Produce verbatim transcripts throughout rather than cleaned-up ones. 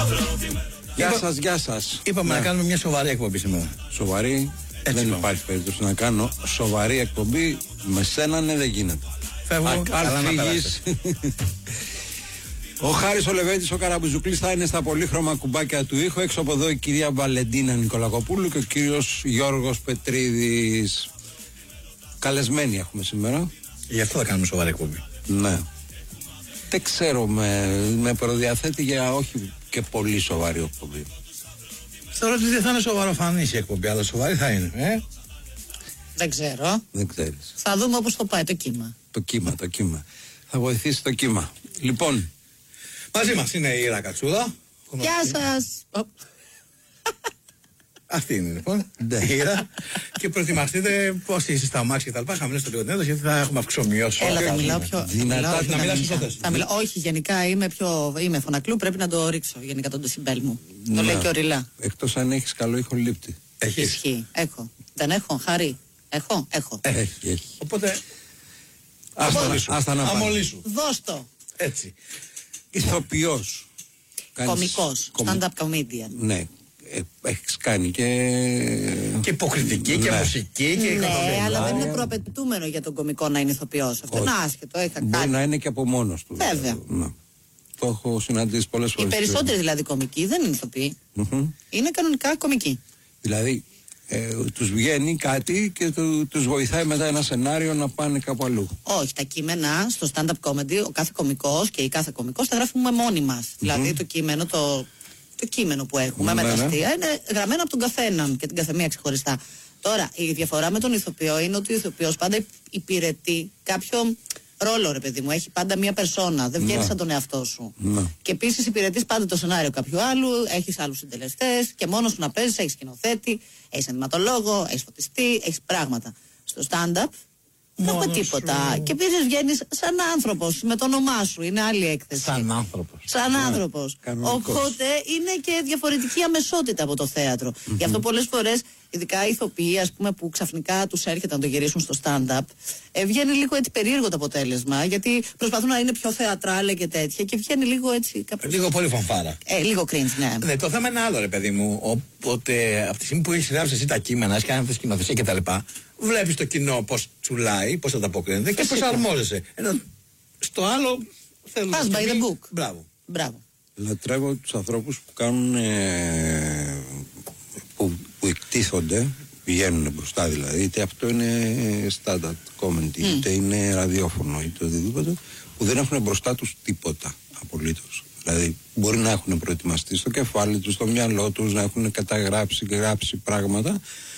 Γεια σας, γεια σας. Είπαμε ναι. να κάνουμε μια σοβαρή εκπομπή σήμερα. Σοβαρή, έτσι δεν είπαμε. Υπάρχει περίπτωση να κάνω σοβαρή εκπομπή. Με σένα ναι, δεν γίνεται. Φεύγω, Α, καλά να περάσεις. Ο Χάρης ο Λεβέντης, ο Καραμπουζουκλής θα είναι στα πολύχρωμα κουμπάκια του ήχου. Έξω από εδώ η κυρία Βαλεντίνα Νικολακοπούλου και ο κύριος Γιώργος Πετρίδης. Καλεσμένοι έχουμε σήμερα. Γι' αυτό θα κάνουμε σοβαρή εκπομπή. Ναι. Δεν ξέρω, με, με προδιαθέτει για όχι και πολύ σοβαρή εκπομπή. Θεωρώ ότι δεν θα είναι σοβαροφανής η εκπομπή, αλλά σοβαρή θα είναι. Ε? Δεν ξέρω. Δεν ξέρεις. Θα δούμε όπως το πάει το κύμα. Το κύμα, το κύμα. Θα βοηθήσει το κύμα. Λοιπόν. Μαζί μας είναι η Ήρα Κατσούδα. Γεια σας. Αυτή είναι λοιπόν η Ήρα. Και προετοιμαστείτε πώς είστε στα αμάξια και τα λοιπά. Χαμηλές στο λιγότερο γιατί θα έχουμε αυξομοιώσει. Έλα, θα μιλάω πιο δυνατά. Να μιλάς σωστές. Όχι, γενικά είμαι πιο. Είμαι φωνακλού, πρέπει να το ρίξω γενικά τον ντεσιμπέλ μου. Το λέει και ο Ριλά. Εκτός αν έχεις καλό ηχολήπτη. Ισχύει. Έχω. Δεν έχω, Χαρή. Έχω, έχω. Έχει, έχει. Οπότε. Άστα να αμολύσου. Δώσ' το. Έτσι. Ηθοποιός. Κομικός. Stand-up comedian. Ναι. Έχεις κάνει και. Και υποκριτική και μουσική και. Ναι, αλλά δεν είναι προαπαιτούμενο για τον κομικό να είναι ηθοποιός. Αυτό είναι άσχετο. Μπορεί να είναι και από μόνος του. Βέβαια. Το έχω συναντήσει πολλές φορές. Οι περισσότεροι δηλαδή κομικοί δεν είναι ηθοποιοί. Είναι κανονικά κομικοί. Δηλαδή. Ε, τους βγαίνει κάτι και του, τους βοηθάει μετά ένα σενάριο να πάνε κάπου αλλού. Όχι, τα κείμενα στο stand-up comedy, ο κάθε κωμικός και η κάθε κωμικός τα γράφουμε μόνοι μας. Mm-hmm. Δηλαδή το κείμενο, το, το κείμενο που έχουμε ναι, με τα αστεία είναι γραμμένο από τον καθέναν και την καθεμία ξεχωριστά. Τώρα, η διαφορά με τον ηθοποιό είναι ότι ο ηθοποιός πάντα υπηρετεί κάποιο ρόλο, ρε παιδί μου. Έχει πάντα μία περσόνα. Δεν βγαίνει σαν τον εαυτό σου. Να. Και επίσης υπηρετείς πάντα το σενάριο κάποιου άλλου, έχεις άλλους συντελεστές και μόνος σου να παίζεις, έχεις σκηνοθέτη, έχεις ενηματολόγο, έχεις φωτιστή, έχεις πράγματα. Στο stand-up δεν έχουμε τίποτα. Σου. Και επίσης βγαίνεις σαν άνθρωπος, με το όνομά σου. Είναι άλλη έκθεση. Σαν άνθρωπος. Σαν άνθρωπος. Οπότε είναι και διαφορετική αμεσότητα από το θέατρο. Mm-hmm. Γι' αυτό πολλές φορές, ειδικά οι ηθοποιοί, ας πούμε, που ξαφνικά τους έρχεται να το γυρίσουν στο stand-up, ε, βγαίνει λίγο έτσι περίεργο το αποτέλεσμα. Γιατί προσπαθούν να είναι πιο θεατράλε και τέτοια και βγαίνει λίγο έτσι. Κάπως... Λίγο πολύ φανφάρα. Ε, λίγο cringe, ναι. Ναι, το θέμα είναι άλλο, ρε παιδί μου. Οπότε από τη στιγμή που έχει γράψει εσύ τα κείμενα, έχει κάνει αυτή τη σκηνοθεσία κτλ. Βλέπεις το κοινό πώς τσουλάει, πώς ανταποκρίνεται και προσαρμόζεσαι. Ενώ στο άλλο θέλω Pass by the book. Μπράβο. Μπράβο. Λατρεύω τους ανθρώπους που κάνουν ε, που, που εκτίθονται, πηγαίνουν μπροστά δηλαδή, είτε αυτό είναι stand-up comedy, mm. είτε είναι ραδιόφωνο, είτε οτιδήποτε, που δεν έχουν μπροστά τους τίποτα απολύτως. Δηλαδή μπορεί να έχουν προετοιμαστεί στο κεφάλι τους, στο μυαλό τους, να έχουν καταγράψει και γράψει πράγματα,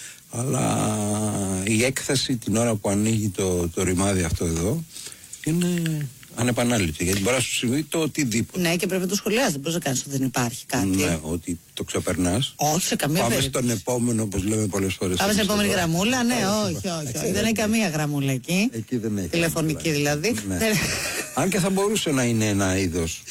αλλά η έκθεση την ώρα που ανοίγει το, το ρημάδι αυτό εδώ είναι ανεπανάληπτη, γιατί μπορεί να σου συμβεί το οτιδήποτε. Ναι, και πρέπει να το σχολιάζει, δεν μπορεί να κάνει ότι δεν υπάρχει κάτι. Ναι, ότι το ξεπερνάς. Όχι, σε καμία Πάμε περίπτωση. Πάμε στον επόμενο, όπως λέμε πολλές φορές. Πάμε στην επόμενη γραμμούλα, ναι, όχι, όχι. όχι. Δεν έχει καμία γραμμούλα εκεί. Εκεί δεν έχει. Τηλεφωνική δηλαδή. Ναι. Αν και θα μπορούσε να είναι ένα είδος.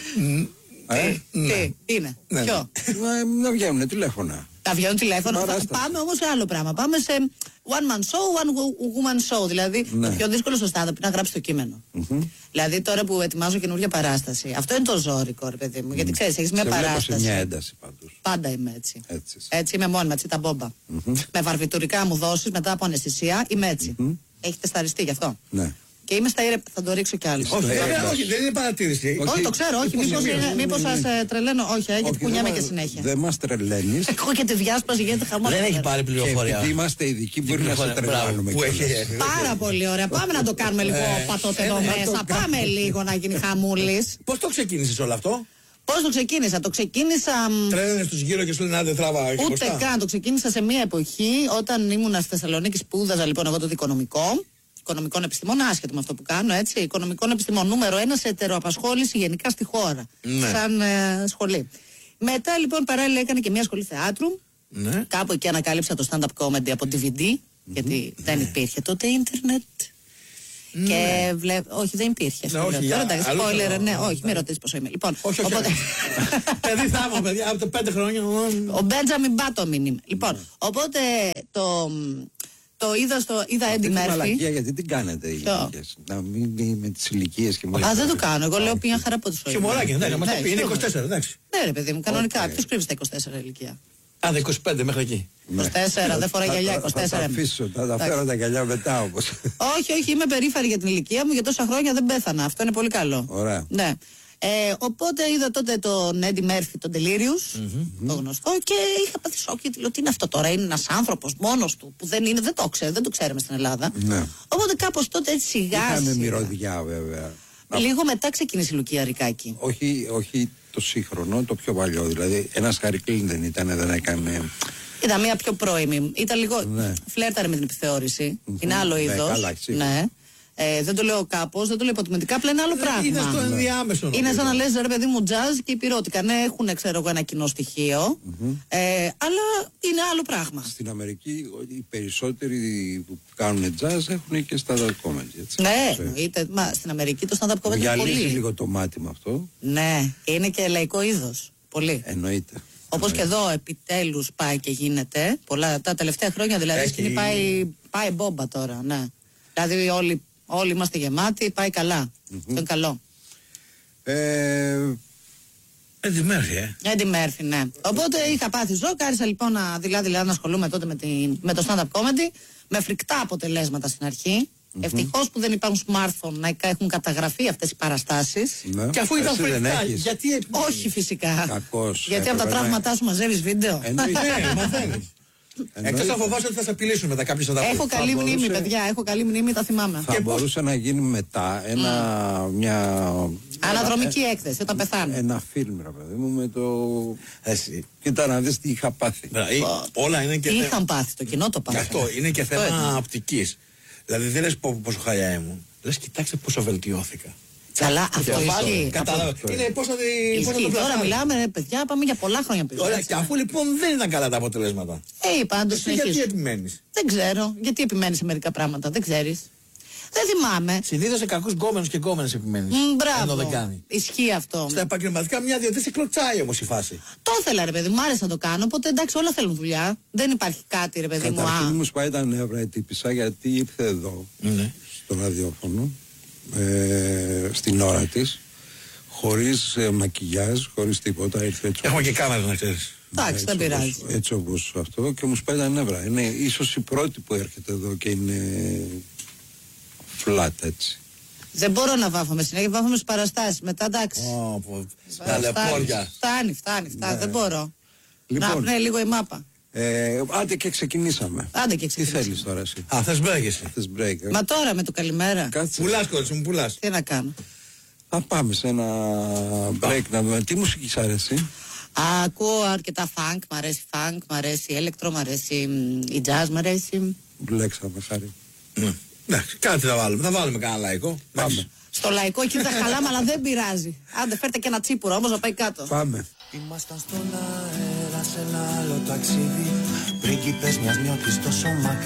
Τι είναι, ποιο? Να βγαίνουν τηλέφωνα. Τα βγαίνουν τηλέφωνα. Πάμε όμως σε άλλο πράγμα. Πάμε σε one man show, one woman show. Δηλαδή το πιο δύσκολο στο stand-up είναι να γράψει το κείμενο. Δηλαδή τώρα που ετοιμάζω καινούργια παράσταση, αυτό είναι το ζώρικο, ρε παιδί μου. Γιατί ξέρεις, έχεις μια παράσταση. Σε μια ένταση πάντως. Πάντα είμαι έτσι. Έτσι, έτσι είμαι μόνιμα, έτσι τα μπόμπα. Με βαρβιτουρικά μου δώσεις μετά από αναισθησία, είμαι έτσι. Έχετε σταριστεί γι' αυτό. Ναι. Και είμαι στα ήρεπα, θα το ρίξω κι άλλο. Όχι, όχι, δεν είναι παρατήρηση. Όχι, το ξέρω, όχι. Μήπως σας τρελαίνω, όχι, γιατί κουνιάμαι και συνέχεια. Δεν μας τρελαίνεις. Έχω και τη διάσπαση, γίνεται χαμός. Δεν έχει πάρει πληροφορία. Επειδή είμαστε ειδικοί, μπορεί να σε τρελάνουμε. Πάρα πολύ ωραία. Πάμε να το κάνουμε λίγο πατώτε εδώ μέσα. Πάμε λίγο να γίνει χαμούλης. Πώς το ξεκίνησες όλο αυτό? Πώς το ξεκίνησα? Το ξεκίνησα. Τρέλαινες τους γύρω και σου λένε άντε τράβα. Ούτε καν. Το ξεκίνησα σε μια εποχή όταν ήμουν στη Θεσσαλονίκη, σπούδαζα λοιπόν εγώ το δικονομικό. Οικονομικών επιστημών, άσχετο με αυτό που κάνω, έτσι. Οικονομικών επιστημών νούμερο ένα σε ετεροαπασχόληση γενικά στη χώρα. Ναι. Σαν ε, σχολή. Μετά λοιπόν παράλληλα έκανα και μια σχολή θεάτρου. Ναι. Κάπου εκεί ανακάλυψα το stand-up comedy από ντι βι ντι, mm-hmm. γιατί ναι. δεν υπήρχε τότε ίντερνετ. Ναι. Και βλέπω. Όχι, δεν υπήρχε. Ναι, όχι, τώρα εντάξει, spoiler, άλλο, ναι, άλλο, όχι, μην ρωτήσει πόσο είμαι. Λοιπόν, όχι, όχι. Οπότε... παιδί θα είμαι, παιδιά, από τα πέντε χρόνια. Ο Μπέντζαμιν Μπάτομιν είμαι. Λοιπόν, οπότε το. Το είδα στο. Είδα Eddie Αυτή τη Murphy. μαλακία, γιατί την κάνετε οι ηλικίες? Να μην μην- με τις ηλικίες και με. Α, δεν το κάνω. Εγώ λέω μια χαρά από του ώρες. Χιμωράκι, εντάξει, να μας το Ναι, πει. Είναι σίγουρα. είκοσι τέσσερα, εντάξει. Ναι, ρε παιδί μου, κανονικά. Οκ. Ποιο κρύβει τα είκοσι τέσσερα ηλικία. Α, είκοσι πέντε μέχρι εκεί. είκοσι τέσσερα, δεν φοράει γυαλιά, είκοσι τέσσερα. Θα τα αφήσω, θα τα φέρω τα γυαλιά μετά όμως. Όχι, όχι, είμαι περήφανη για την ηλικία μου, για τόσα χρόνια δεν πέθανα. Αυτό είναι πολύ καλό. Ωραία. Ναι. Ε, οπότε είδα τότε τον Eddie Murphy, τον Delirious, το γνωστό, και είχα πάθει σοκ γιατί λέω τι είναι αυτό τώρα. Είναι ένας άνθρωπος μόνος του που δεν είναι, δεν το ξέρω, δεν το ξέρουμε στην Ελλάδα. Ναι. Οπότε κάπως τότε έτσι σιγά Είχαμε σιγά. μυρωδιά βέβαια. Λίγο μετά ξεκίνησε η Λουκία Ρικάκη. Όχι, όχι το σύγχρονο, το πιο παλιό. Δηλαδή, ένας Χαρικλίν δεν ήταν, δεν έκανε. Ήταν μία πιο πρώιμη. Ήταν λίγο. Ναι. Φλέρταρε με την επιθεώρηση. Μμμ. Είναι άλλο Ναι, είδος. καλά, σίγουρα. Ναι. Ε, δεν το λέω κάπως, δεν το λέω υποτιμητικά, απλά είναι άλλο πράγμα. Είναι στο ενδιάμεσο. Είναι νομίζω. σαν να λες ρε παιδί μου τζαζ και υπηρώτικα. Ναι, έχουν ξέρω εγώ ένα κοινό στοιχείο, ε, αλλά είναι άλλο πράγμα. Στην Αμερική οι περισσότεροι που κάνουν jazz έχουν και stand-up comedy. Έτσι. Ναι, Ε, εννοείται. Μα στην Αμερική το stand-up comedy είναι Γυαλίζει πολύ. λίγο το μάτι με αυτό. Ναι, είναι και λαϊκό είδος. Πολύ. Εννοείται. Όπως και εδώ επιτέλους πάει και γίνεται. Πολλά, τα τελευταία χρόνια δηλαδή Έχει- σκηνή πάει, πάει μπόμπα τώρα. Ναι. Δηλαδή όλοι, όλοι είμαστε γεμάτοι, πάει καλά. Αυτό είναι καλό. Ε, Eddie Murphy, ε. Eddie Murphy, ναι. Οπότε είχα πάθει ζόκ, άρχισα λοιπόν να, δηλαδή, δηλαδή, να ασχολούμαι τότε με, την, με το stand-up comedy, με φρικτά αποτελέσματα στην αρχή. Ευτυχώς που δεν υπάρχουν smartphone να έχουν καταγραφεί αυτές οι παραστάσεις. ναι. Και αφού ήταν Εσύ δεν φρικτά, έχεις. γιατί επιμένεις? Όχι φυσικά. Κακός, Γιατί από τα έπρεπε να- τραύματά σου μαζεύεις βίντεο. Εννοείται. Ναι, μαθαίνεις. Εκτός να φοβάσαι ότι θα σε απειλήσουν μετά κάποιος θα τα πει. Έχω καλή μπορούσε- μνήμη, παιδιά. Έχω καλή μνήμη, τα θυμάμαι. Θα μπορούσε να γίνει μετά ένα, μια... Αναδρομική ένα- έκθεση όταν πεθάνω. Ένα φιλμ, ρε παιδί μου, με το... Εσύ. Κοίτα να δεις τι είχα πάθει. Δηλαδή, όλα είναι και Τι θέμα- είχαν πάθει, το κοινό το Γι' πάθει. αυτό είναι και Αυτό θέμα είναι. οπτικής. Δηλαδή δεν λες πω- πόσο χαλιά ήμουν. Λες κοιτάξτε πόσο βελτιώθηκα. Καλά, Και αυτό βάλω- ισχύει. Κατάλαβα. Είναι πώς θα δει- πώς θα Ισχύει. το Τώρα πλασάρεις. μιλάμε, ρε παιδιά, πάμε για πολλά χρόνια πίσω. Ωραία, έτσι, και ναι. αφού λοιπόν δεν ήταν καλά τα αποτελέσματα. Ε, είπα, να το Εσύ γιατί συνεχίσω. επιμένεις? Δεν ξέρω. Γιατί επιμένει σε μερικά πράγματα, δεν ξέρει. Δεν θυμάμαι. Συνήθως σε κακούς γκόμενους και γκόμενες επιμένεις. Μ, Ενώ δεν μπράβο. κάνει. Ισχύει αυτό. Στα επαγγελματικά μια δύο σε κλωτσάει όμως η φάση. Το ήθελα, ρε παιδί μου, άρεσε να το κάνω. Οπότε εντάξει, όλα θέλουν δουλειά. Δεν υπάρχει κάτι, ρε παιδί μου. Καταρχήν Α, μου σπάει τα νεύρα η τύπισσα γιατί ήρθε εδώ Ναι. στο ραδιόφωνο ε, στην ώρα της χωρίς ε, μακιγιάζ, χωρίς τίποτα, ήρθε έτσι. Έχουμε και κάμερες να ξέρεις. εντάξει, δεν όπως- πειράζει. έτσι όπως αυτό και μου σπάει τα νεύρα. Είναι ίσως η πρώτη που έρχεται εδώ και είναι flat έτσι. Δεν μπορώ να βάφομαι συνέχεια, βάφομαι στις παραστάσεις. Μετά εντάξει. Ω, πω, Φτάνει, ταλαιπώρια. Φτάνει, φτάνει, φτάνει. Δεν μπορώ. Λοιπόν. Να πνέει λίγο η μάπα. Ε, άντε και ξεκινήσαμε. Άντε και Τι ξεκινήσουμε. θέλεις τώρα εσύ? Α, θες break εσύ. Θες break? ε? Μα τώρα με το καλημέρα. Κάτσε. Πουλάς κορίτσι μου, πουλάς. Τι να κάνω. Θα πάμε σε ένα break να δούμε. Τι μουσική σ' αρέσει? Α, ακούω αρκετά funk, μ' αρέσει funk, μ' αρέσει elektro, μ' αρέσει μ, η jazz, μ' αρέσει. Μπλέξαμε, χάρη. Ναι. Εντάξει, κάτι θα βάλουμε. Θα βάλουμε κανένα λαϊκό. Πάμε. Στο λαϊκό εκεί θα χαλάμε, αλλά δεν πειράζει. Άντε, φέρτε και ένα τσίπουρο όμως να πάει κάτω. Πάμε. Ήμασταν στον αέρα σε ένα άλλο ταξίδι. Πρίγκιπες μιας νιώτης τόσο μακριά.